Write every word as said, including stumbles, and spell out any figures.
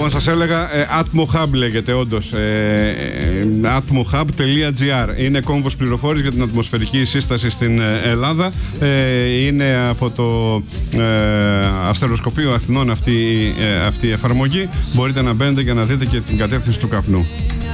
Λοιπόν, σας έλεγα, ε, AtmoHub λέγεται όντως, ε, ε, atmohub τελεία gr. Είναι κόμβος πληροφόρηση για την ατμοσφαιρική σύσταση στην Ελλάδα. Ε, είναι από το ε, αστεροσκοπείο Αθηνών αυτή, ε, αυτή η εφαρμογή. Μπορείτε να μπαίνετε και να δείτε και την κατεύθυνση του καπνού.